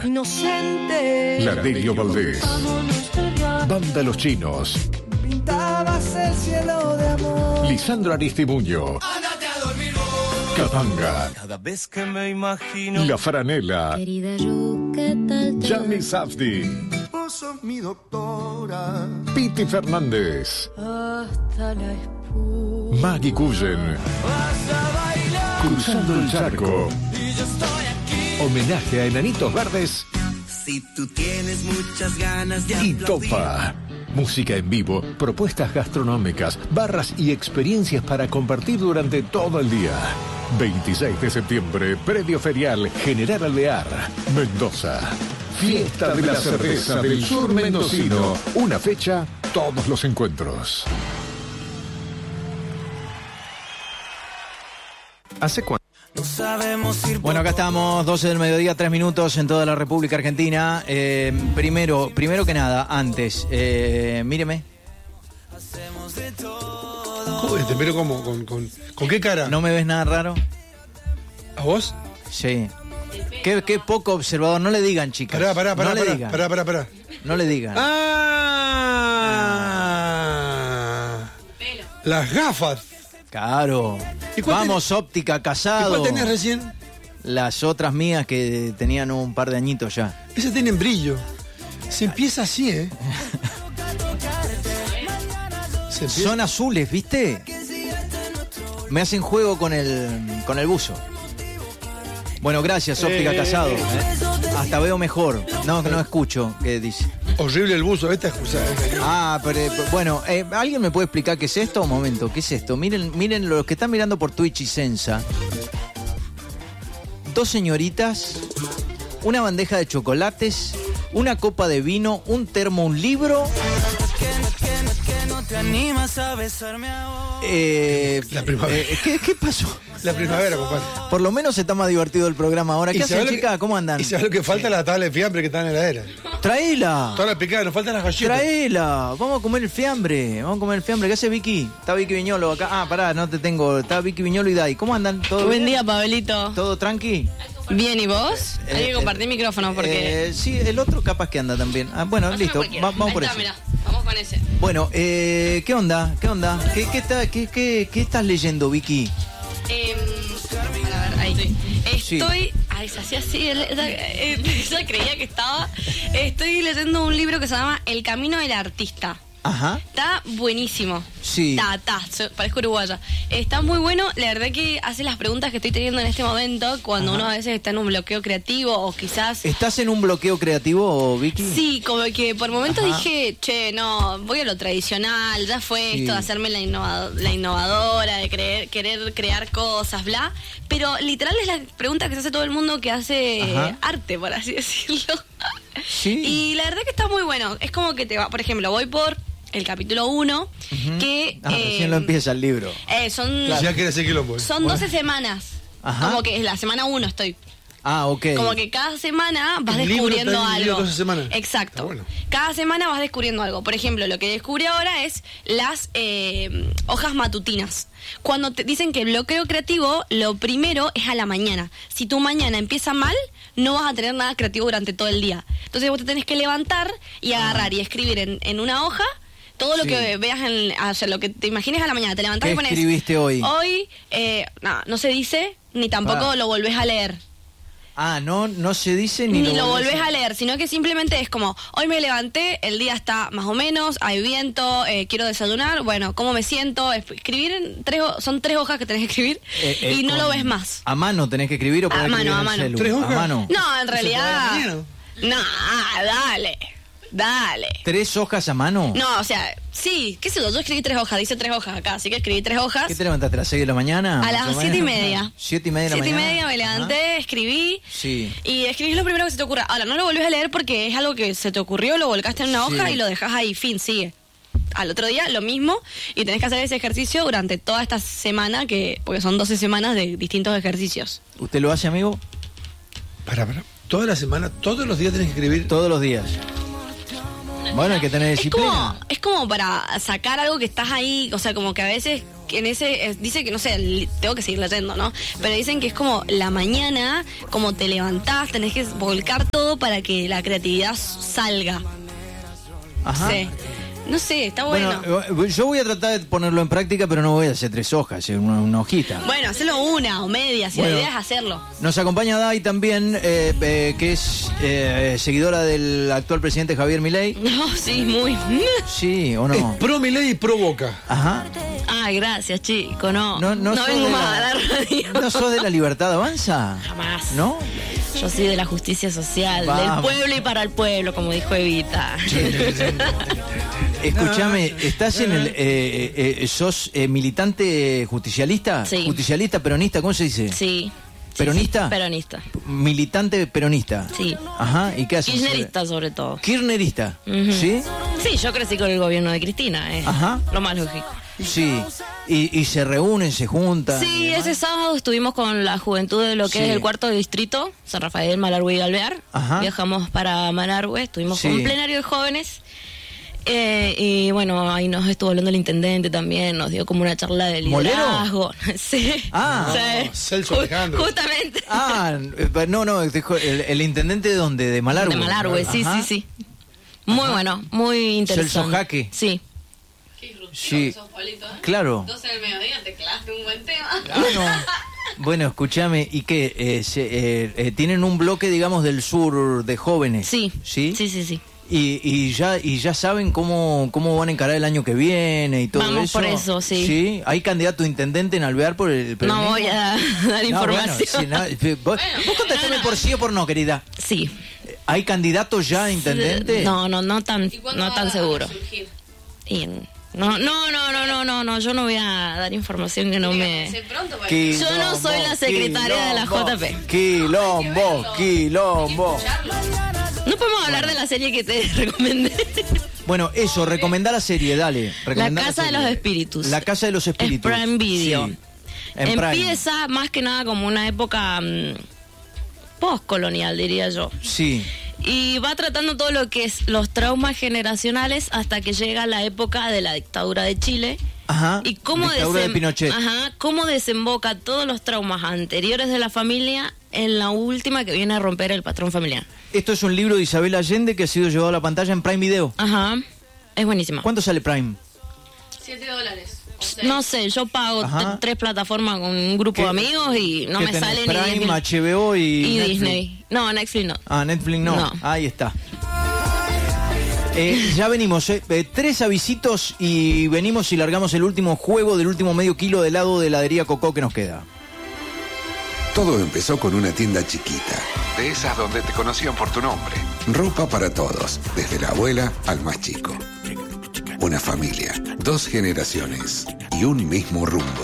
Inocente. Ladelio Valdés. Banda Los Chinos. Pintabas el cielo de amor. Lisandro Aristimuño. Ándate a dormir. Capanga. Cada vez que me imagino. La Franela. Querida Ru, ¿qué tal? Yami Safdi. Vos sos mi doctora. Piti Fernández. Hasta la espuma. Maggie Cullen. Vas a bailar. Cruzando el charco. Y yo estoy aquí. Homenaje a Enanitos Verdes Si tú tienes muchas ganas de y aplaudir. Topa. Música en vivo, propuestas gastronómicas, barras y experiencias para compartir durante todo el día. 26 de septiembre, Predio Ferial General Alvear, Mendoza. Fiesta de la cerveza del sur mendocino. Una fecha, todos los encuentros. ¿Hace cuánto? No sabemos ir. Bueno, acá estamos, 12 del mediodía, 3 minutos en toda la República Argentina. Primero que nada, antes, míreme. Hacemos de todo. ¿Cómo este? ¿Pero cómo? ¿Con qué cara? ¿No me ves nada raro? ¿A vos? Sí. Qué poco observador, no le digan, chicas. Pará. No le digan. No le digan. Las gafas. Claro. ¿Y cuál Vamos, óptica, ¿Y casado. cuál tenés recién? Las otras mías que tenían un par de añitos ya. Esas tienen brillo. Se empieza así, ¿eh? Se empieza... Son azules, ¿viste? Me hacen juego con el buzo. Bueno, gracias, óptica, casado. Hasta veo mejor. No escucho qué dice. Horrible el buzo, esta excusa. Pero bueno, ¿alguien me puede explicar qué es esto? Un momento, ¿qué es esto? Miren los que están mirando por Twitch y Sensa. 2 señoritas, una bandeja de chocolates, una copa de vino, un termo, un libro. Que no te animas a besarme ahora. La primavera. ¿Qué pasó? La primavera, compadre. Por lo menos está más divertido el programa ahora. ¿Qué hacen, chicas? ¿Cómo andan? Y sabes lo que falta, la tabla de fiambre que está en la heladera. ¡Traela! Toda la picada, nos faltan las galletas. ¡Traela! Vamos a comer el fiambre. ¿Qué hace Vicky? Está Vicky Viñolo acá. Ah, pará, no te tengo. Está Vicky Viñolo y Dai. ¿Cómo andan? ¿Todo Buen bien? día, Pablito. ¿Todo tranqui? Bien, ¿y vos? Hay que compartir micrófono porque... Sí, el otro capaz que anda también. Ah, bueno, Pásame listo. cualquiera. Vamos Ahí por está, eso. mirá. Vamos con ese. Bueno, ¿qué onda? ¿Qué estás leyendo, Vicky? A ver, ahí. Estoy... Ay, se hacía así. Ella creía que estaba... Estoy leyendo un libro que se llama El Camino del Artista. Ajá. Está buenísimo. Sí. Parezco uruguaya. Está muy bueno. La verdad que hace las preguntas que estoy teniendo en este momento cuando uno a veces está en un bloqueo creativo o quizás... ¿Estás en un bloqueo creativo, Vicky? Sí, como que por momentos dije, no, voy a lo tradicional, ya fue esto de hacerme la innovadora, de querer crear cosas, bla. Pero literal es la pregunta que se hace todo el mundo que hace arte, por así decirlo. Sí. Y la verdad que está muy bueno. Es como que te va, por ejemplo, voy por el capítulo 1, que... recién lo empieza el libro. Son... Claro. Ya quiere decir quilombo. Son 12 semanas. Ajá. Como que es la semana 1 estoy. Ah, ok. Como que cada semana vas El libro descubriendo está dividido algo. 12 semanas. Exacto. Está bueno. Cada semana vas descubriendo algo. Por ejemplo, lo que descubrí ahora es las hojas matutinas. Cuando te dicen que el bloqueo creativo, lo primero es a la mañana. Si tu mañana empieza mal, no vas a tener nada creativo durante todo el día. Entonces vos te tenés que levantar y agarrar y escribir en una hoja todo lo que veas, o sea, lo que te imagines a la mañana. Te levantás ¿Qué y pones... escribiste hoy? Hoy, no se dice, ni tampoco lo volvés a leer. Ah, no se dice ni lo volvés a leer, sino que simplemente es como, hoy me levanté, el día está más o menos, hay viento, quiero desayunar, bueno, ¿cómo me siento? Escribir son 3 hojas que tenés que escribir y no lo ves más. ¿A mano tenés que escribir o podés escribir en el celu? 3 hojas. ¿A mano? No, en realidad... No, dale. 3 hojas a mano? No, o sea, sí, qué sé yo escribí 3 hojas, dice 3 hojas acá, así que escribí 3 hojas. ¿Qué te levantaste a las 6 de la mañana? A las 7:30. 7:30 de la 7:30 me levanté, escribí. Sí. Y escribís lo primero que se te ocurra. Ahora, no lo volvés a leer porque es algo que se te ocurrió, lo volcaste en una hoja y lo dejás ahí, fin, sigue. Al otro día, lo mismo, y tenés que hacer ese ejercicio durante toda esta semana, porque son 12 semanas de distintos ejercicios. ¿Usted lo hace, amigo? Para. Toda la semana, todos los días tenés que escribir. Todos los días. Bueno, hay que tener disciplina. Es como para sacar algo que estás ahí, o sea, como que a veces en ese dice que no sé, tengo que seguir leyendo, ¿no? Pero dicen que es como la mañana, como te levantás, tenés que volcar todo para que la creatividad salga. Ajá. Sí. No sé, está bueno. Bueno, yo voy a tratar de ponerlo en práctica, pero no voy a hacer 3 hojas, una hojita. Bueno, hacelo una o media, si Bueno. la idea es hacerlo. Nos acompaña Dai también, que es seguidora del actual presidente Javier Milei. No, sí, muy. Sí, ¿o no? Es pro Milei y pro Boca. Ajá. Ay, gracias, chico, no No sos vengo de más a la radio. ¿No sos de la Libertad Avanza? Jamás. ¿No? Yo soy de la justicia social, Vamos. del pueblo y para el pueblo, como dijo Evita. Escúchame, ¿estás en el... sos militante justicialista? Sí. Justicialista, peronista, ¿cómo se dice? Sí. ¿Peronista? Sí, peronista. Militante peronista. Sí. Ajá, ¿y qué haces? Kirchnerista, sobre todo. Kirchnerista, Ujú. ¿sí? Sí, yo crecí con el gobierno de Cristina, Ajá. lo más lógico. Sí. Y se reúnen, se juntan. Sí, y demás. ese sábado estuvimos con la juventud de lo que Sí. es el 4º distrito, San Rafael, Malargüe y Alvear. Ajá. Viajamos para Malargüe, estuvimos Sí. con un plenario de jóvenes. Y bueno, ahí nos estuvo hablando el intendente también, nos dio como una charla de ¿Molero? liderazgo. Sí. Ah. Sí. Celso Alejandro. Justamente. Ah, no, dijo, el intendente de dónde, de Malargüe. De Malargüe, sí, Ajá. sí. Muy bueno, muy interesante. Celso Jaque. Sí. Sí, claro. 12 del mediodía, te clavaste un buen tema. Bueno, escúchame, ¿y qué? ¿Tienen un bloque, digamos, del sur de jóvenes? Sí. ¿Sí? Sí, sí, sí. ¿Y ya saben cómo van a encarar el año que viene y todo Vamos eso? por eso, sí. ¿Sí? ¿Hay candidato a intendente en Alvear por el No peronismo? voy a dar información. Bueno, vos contestame por sí o por no, querida. Sí. ¿Hay candidato ya a intendente? No tan seguro. Y no, yo no voy a dar información que no me... Yo no soy la secretaria de la JP. Quilombo. No podemos hablar de la serie que te recomendé. Bueno, eso, recomendá la serie, dale. La Recomendá Casa de serie. los Espíritus. La Casa de los Espíritus. Es Prime Video. Sí. En Prime. Empieza más que nada como una época postcolonial, diría yo. Sí. Y va tratando todo lo que es los traumas generacionales hasta que llega la época de la dictadura de Chile. Ajá. Y cómo, Dictadura de Pinochet. cómo desemboca todos los traumas anteriores de la familia en la última que viene a romper el patrón familiar. Esto es un libro de Isabel Allende que ha sido llevado a la pantalla en Prime Video. Ajá, es buenísima. ¿Cuánto sale Prime? $7. No sé, yo pago Ajá. 3 plataformas con un grupo ¿Qué- de amigos y no ¿Qué me tenés? sale Prime, ni 10.000. HBO y Netflix. Disney. No, Netflix no. Ah, Netflix no. No. Ahí está. Ya venimos, 3 avisitos y venimos y largamos el último juego del último medio kilo de helado de heladería Cocó que nos queda. Todo empezó con una tienda chiquita, de esas donde te conocían por tu nombre. Ropa para todos, desde la abuela al más chico. Una familia, 2 generaciones y un mismo rumbo.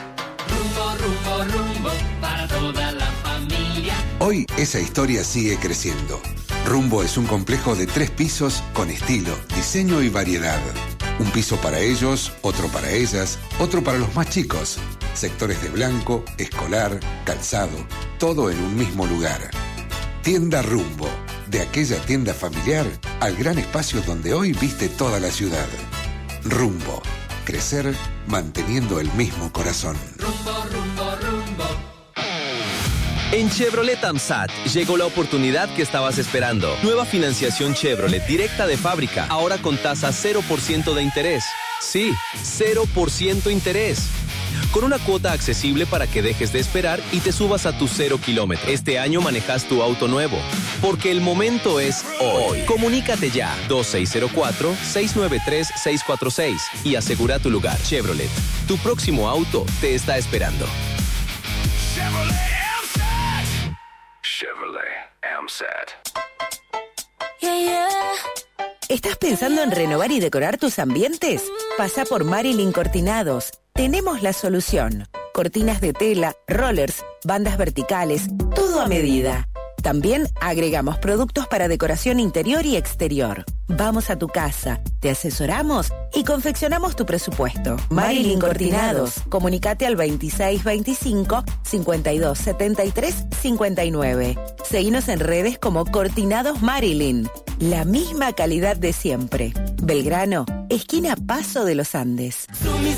Rumbo para toda la familia. Hoy esa historia sigue creciendo. Rumbo es un complejo de 3 pisos con estilo, diseño y variedad. Un piso para ellos, otro para ellas, otro para los más chicos. Sectores de blanco, escolar, calzado, todo en un mismo lugar. Tienda Rumbo, de aquella tienda familiar al gran espacio donde hoy viste toda la ciudad. Rumbo, crecer manteniendo el mismo corazón. En Chevrolet AMSAT llegó la oportunidad que estabas esperando. Nueva financiación Chevrolet directa de fábrica, ahora con tasa 0% de interés. Sí, 0% interés. Con una cuota accesible para que dejes de esperar y te subas a tus 0 kilómetros. Este año manejas tu auto nuevo, porque el momento es hoy. Comunícate ya, 2604-693-646 y asegura tu lugar. Chevrolet, tu próximo auto te está esperando. Chevrolet AMSAT. ¿Estás pensando en renovar y decorar tus ambientes? Pasa por Marilyn Cortinados. Tenemos la solución. Cortinas de tela, rollers, bandas verticales, todo a medida. También agregamos productos para decoración interior y exterior. Vamos a tu casa, te asesoramos y confeccionamos tu presupuesto. Marilyn Cortinados. Comunicate al 2625-5273-59. Seguinos en redes como Cortinados Marilyn. la misma calidad de siempre. Belgrano, esquina Paso de los Andes.